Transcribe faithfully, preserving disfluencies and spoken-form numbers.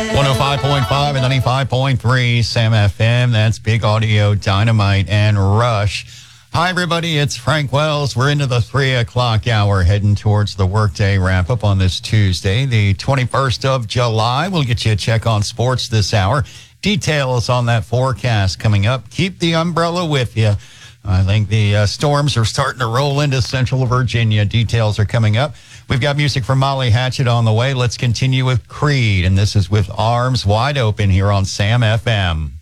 one oh five point five and ninety-five point three Sam F M. That's Big Audio, Dynamite, and Rush. Hi, everybody. It's Frank Wells. We're into the three o'clock hour, heading towards the workday wrap-up on this Tuesday, the twenty-first of July. We'll get you a check on sports this hour. Details on that forecast coming up. Keep the umbrella with you. I think the uh, storms are starting to roll into central Virginia. Details are coming up. We've got music from Molly Hatchet on the way. Let's continue with Creed, and this is with Arms Wide Open here on Sam F M.